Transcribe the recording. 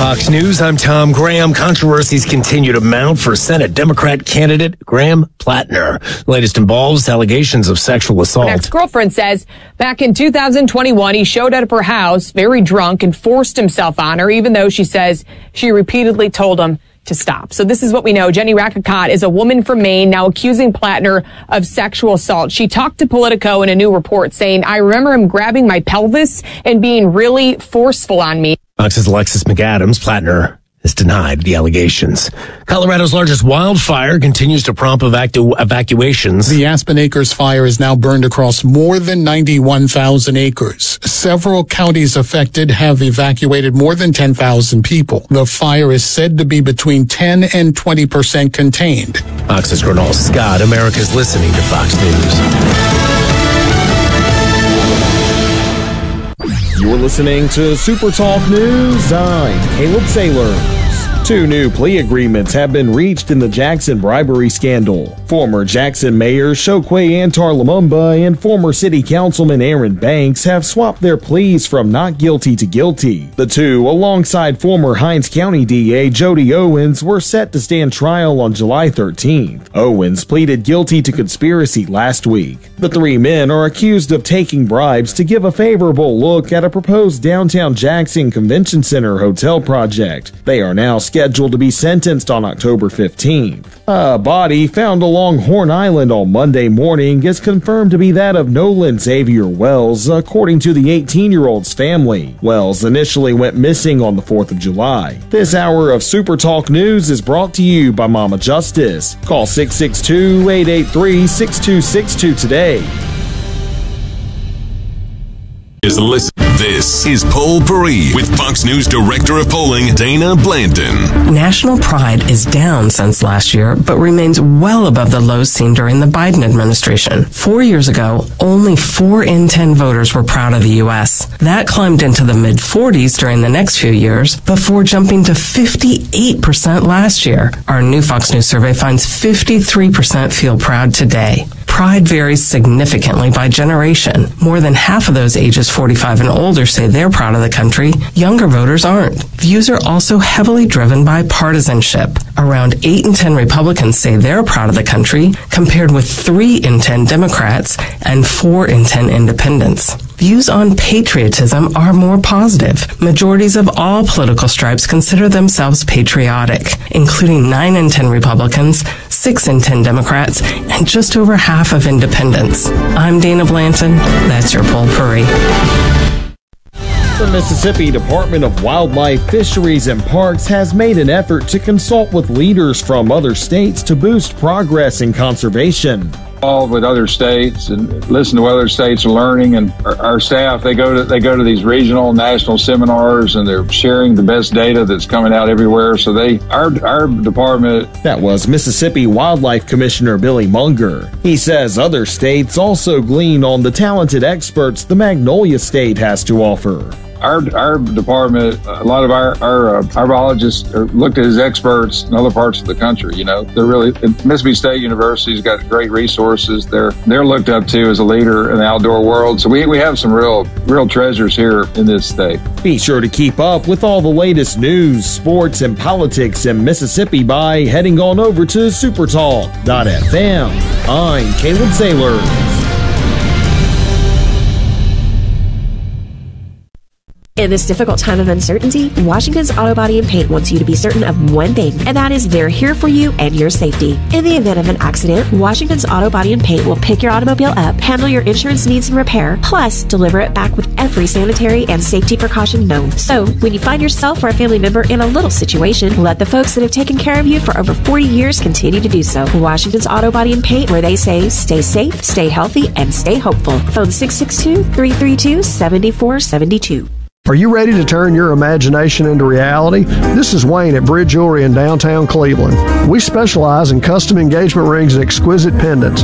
Fox News, I'm Tom Graham. Controversies continue to mount for Senate Democrat candidate Graham Plattner. The latest involves allegations of sexual assault. An ex-girlfriend says back in 2021, he showed up at her house very drunk and forced himself on her, even though she says she repeatedly told him to stop. So this is what we know. Jenny Rackacott is a woman from Maine now accusing Plattner of sexual assault. She talked to Politico in a new report saying, "I remember him grabbing my pelvis and being really forceful on me." Fox's Alexis McAdams. Plattner has denied the allegations. Colorado's largest wildfire continues to prompt evacuations. The Aspen Acres fire is now burned across more than 91,000 acres. Several counties affected have evacuated more than 10,000 people. The fire is said to be between 10 and 20% contained. Fox's Gernal Scott. America's listening to Fox News. You're listening to Super Talk News. I'm Caleb Sailors. Two new plea agreements have been reached in the Jackson bribery scandal. Former Jackson Mayor Chokwe Antar Lumumba and former City Councilman Aaron Banks have swapped their pleas from not guilty to guilty. The two, alongside former Hinds County DA Jody Owens, were set to stand trial on July 13th. Owens pleaded guilty to conspiracy last week. The three men are accused of taking bribes to give a favorable look at a proposed downtown Jackson Convention Center hotel project. They are now scheduled to be sentenced on October 15th. A body found along Horn Island on Monday morning is confirmed to be that of Nolan Xavier Wells, according to the 18-year-old's family. Wells initially went missing on the 4th of July. This hour of Super Talk News is brought to you by Mama Justice. Call 662-883-6262 today. This is Poll Parade with Fox News Director of Polling, Dana Blanton. National pride is down since last year, but remains well above the lows seen during the Biden administration. 4 years ago, only 4 in 10 voters were proud of the U.S. That climbed into the mid-40s during the next few years, before jumping to 58% last year. Our new Fox News survey finds 53% feel proud today. Pride varies significantly by generation. More than half of those ages 45 and older say they're proud of the country. Younger voters aren't. Views are also heavily driven by partisanship. Around 8 in 10 Republicans say they're proud of the country, compared with 3 in 10 Democrats and 4 in 10 independents. Views on patriotism are more positive. Majorities of all political stripes consider themselves patriotic, including 9 in 10 Republicans, 6 in 10 Democrats, and just over half of independents. I'm Dana Blanton. That's your Poll Parade. The Mississippi Department of Wildlife, Fisheries, and Parks has made an effort to consult with leaders from other states to boost progress in conservation. Involved with other states and listen to what other states are learning, and our staff they go to these regional and national seminars, and they're sharing the best data that's coming out everywhere. So our department. That was Mississippi Wildlife Commissioner Billy Munger. He says other states also glean on the talented experts the Magnolia State has to offer. Our department, a lot of our biologists are looked at as experts in other parts of the country. You know, they're really, Mississippi State University's got great resources. They're looked up to as a leader in the outdoor world. So we have some real treasures here in this state. Be sure to keep up with all the latest news, sports, and politics in Mississippi by heading on over to supertalk.fm. I'm Caleb Sailors. In this difficult time of uncertainty, Washington's Auto Body and Paint wants you to be certain of one thing, and that is they're here for you and your safety. In the event of an accident, Washington's Auto Body and Paint will pick your automobile up, handle your insurance needs and repair, plus deliver it back with every sanitary and safety precaution known. So, when you find yourself or a family member in a little situation, let the folks that have taken care of you for over 40 years continue to do so. Washington's Auto Body and Paint, where they say stay safe, stay healthy, and stay hopeful. Phone 662-332-7472. Are you ready to turn your imagination into reality? This is Wayne at Bridge Jewelry in downtown Cleveland. We specialize in custom engagement rings and exquisite pendants.